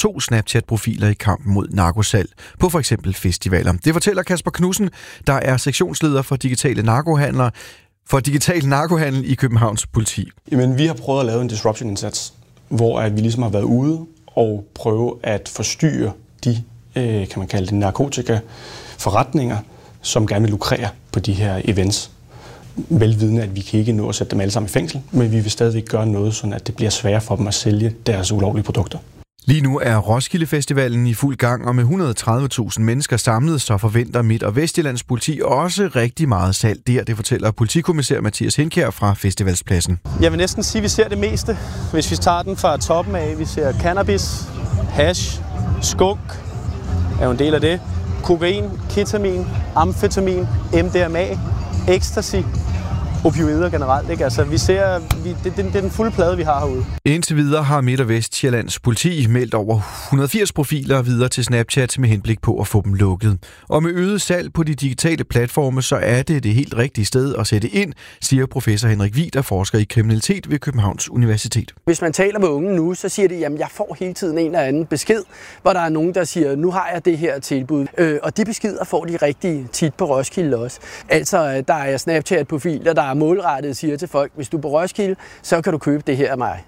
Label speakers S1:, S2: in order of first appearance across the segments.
S1: 2 Snapchat-profiler i kampen mod narkosalg på for eksempel festivaler. Det fortæller Kasper Knudsen, der er sektionsleder for digital narkohandel i Københavns politi.
S2: Jamen, vi har prøvet at lave en disruption-indsats, hvor vi ligesom har været ude og prøve at forstyrre de, kan man kalde det, narkotikaforretninger, som gerne vil lukrere på de her events. Velvidende, at vi kan ikke nå at sætte dem alle sammen i fængsel, men vi vil stadigvæk gøre noget, sådan at det bliver sværere for dem at sælge deres ulovlige produkter.
S1: Lige nu er Roskilde Festivalen i fuld gang, og med 130.000 mennesker samlet, så forventer Midt- og Vestjyllands politi også rigtig meget salg der. Det fortæller politikommissær Mathias Henkjær fra Festivalspladsen.
S3: Jeg vil næsten sige, at vi ser det meste. Hvis vi tager den fra toppen af, vi ser cannabis, hash, skunk, er jo en del af det, kokain, ketamin, amfetamin, MDMA, ecstasy, opioider generelt, ikke? Altså, det er den fulde plade, vi har herude.
S1: Indtil videre har Midt- og Vestjyllands politi meldt over 180 profiler videre til Snapchat med henblik på at få dem lukket. Og med øget salg på de digitale platforme, så er det helt rigtige sted at sætte ind, siger professor Henrik Vig, der forsker i kriminalitet ved Københavns Universitet.
S4: Hvis man taler med unge nu, så siger de, jamen jeg får hele tiden en eller anden besked, hvor der er nogen, der siger, nu har jeg det her tilbud. Og de beskeder får de rigtig tit på Roskilde også. Altså, der er Snapchat-profiler, der målrettet siger til folk, hvis du er på Roskilde, så kan du købe det her af mig.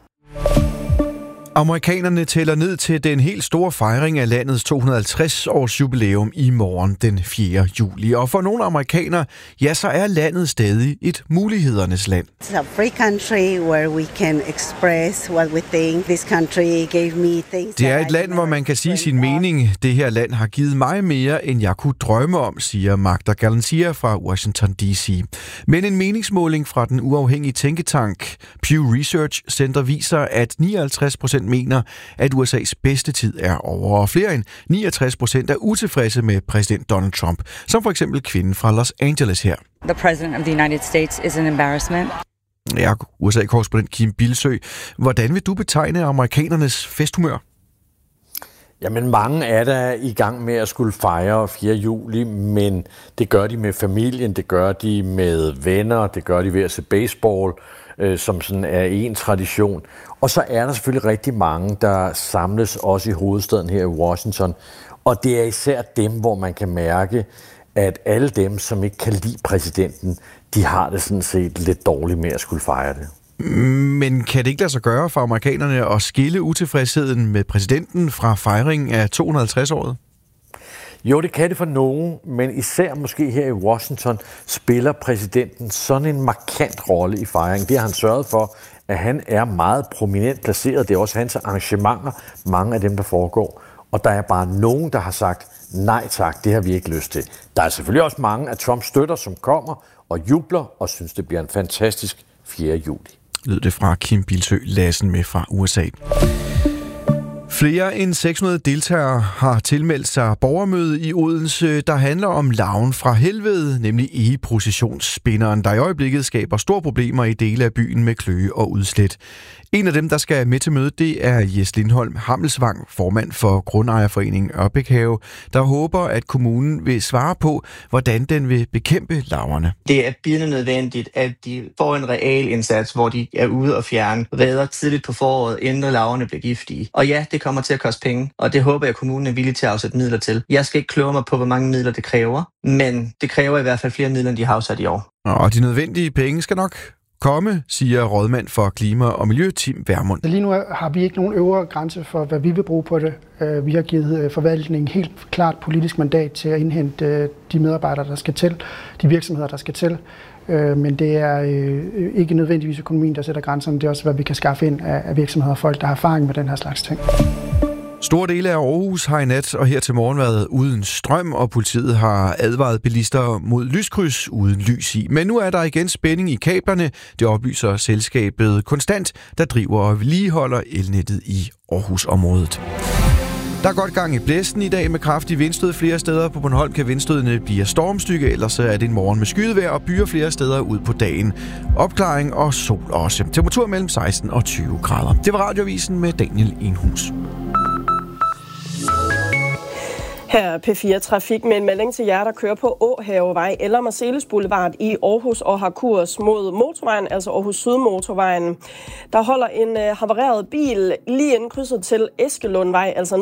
S1: Amerikanerne tæller ned til den helt store fejring af landets 250-års jubilæum i morgen den 4. juli. Og for nogle amerikanere, ja, så er landet stadig et mulighedernes land.
S5: It's a free country where we can express what we think. This country gave me things.
S1: Det er et land, hvor man kan sige sin mening. Det her land har givet mig mere, end jeg kunne drømme om, siger Magda Galancia fra Washington D.C. Men en meningsmåling fra den uafhængige tænketank Pew Research Center viser, at 59% mener, at USA's bedste tid er over, og flere end 69% er utilfredse med præsident Donald Trump, som for eksempel kvinden fra Los Angeles her.
S6: The president of the United States is an embarrassment.
S1: Ja, USA-korrespondent Kim Bilsøe. Hvordan vil du betegne amerikanernes festhumør?
S7: Jamen, mange er der i gang med at skulle fejre 4. juli, men det gør de med familien, det gør de med venner, det gør de ved at se baseball, som sådan er en tradition. Og så er der selvfølgelig rigtig mange, der samles også i hovedstaden her i Washington. Og det er især dem, hvor man kan mærke, at alle dem, som ikke kan lide præsidenten, de har det sådan set lidt dårligt med at skulle fejre det.
S1: Men kan det ikke lade sig gøre for amerikanerne at skille utilfredsheden med præsidenten fra fejringen af 250-året?
S7: Jo, det kan det for nogen, men især måske her i Washington spiller præsidenten sådan en markant rolle i fejringen. Det har han sørget for, at han er meget prominent placeret. Det er også hans arrangementer, mange af dem, der foregår. Og der er bare nogen, der har sagt, nej tak, det har vi ikke lyst til. Der er selvfølgelig også mange af Trumps støtter, som kommer og jubler og synes, det bliver en fantastisk 4. juli.
S1: Lød det fra Kim Bilsøe Lassen med fra USA. Flere end 600 deltagere har tilmeldt sig borgermøde i Odense, der handler om larven fra helvede, nemlig egeprocessionsspinderen, der i øjeblikket skaber store problemer i dele af byen med kløe og udslæt. En af dem, der skal med til mødet, det er Jes Lindholm Hammelsvang, formand for Grundejerforeningen Ørbækhave, der håber, at kommunen vil svare på, hvordan den vil bekæmpe larverne.
S8: Det er bydende nødvendigt, at de får en reel indsats, hvor de er ude og fjerne reder tidligt på foråret, inden larverne bliver giftige. Og ja, det kommer til at koste penge, og det håber jeg, at kommunen er villig til at afsætte midler til. Jeg skal ikke kloge mig på, hvor mange midler det kræver, men det kræver i hvert fald flere midler, end de har afsat i år.
S1: Og de nødvendige penge skal nok komme, siger rådmand for klima og miljø, Tim Vermund.
S9: Lige nu har vi ikke nogen øvre grænse for, hvad vi vil bruge på det. Vi har givet forvaltningen helt klart politisk mandat til at indhente de medarbejdere, der skal til, de virksomheder, der skal til. Men det er ikke nødvendigvis økonomien, der sætter grænserne. Det er også, hvad vi kan skaffe ind af virksomheder og folk, der har erfaring med den her slags ting.
S1: Store dele af Aarhus har i nat og her til morgen været uden strøm, og politiet har advaret bilister mod lyskryds uden lys i. Men nu er der igen spænding i kablerne. Det oplyser selskabet Konstant, der driver og vedligeholder elnettet i Aarhusområdet. Der er godt gang i blæsten i dag med kraftig vindstød flere steder. På Bornholm kan vindstødene blive stormstykke, ellers er det en morgen med skydevejr og byer flere steder ud på dagen. Opklaring og sol også. Temperatur mellem 16 og 20 grader. Det var Radioavisen med Daniel Enhus.
S10: Her er P4 Trafik med en melding til jer, der kører på Åhavevej eller Marselis Boulevard i Aarhus og har kurs mod motorvejen, altså Aarhus Sydmotorvejen. Der holder en havareret bil lige inden krydset til Eskelundvej, altså